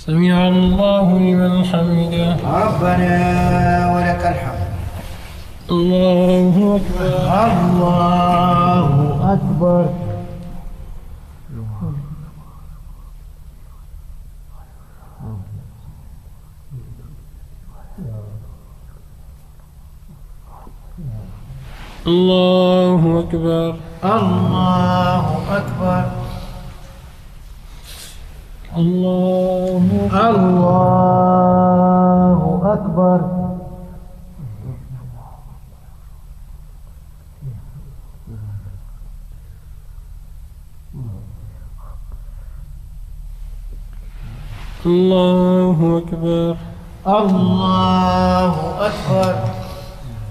سمع الله لمن حمده ربنا ولك الحمد. الله أكبر الله أكبر. الله أكبر الله أكبر. الله أكبر. الله أكبر الله أكبر.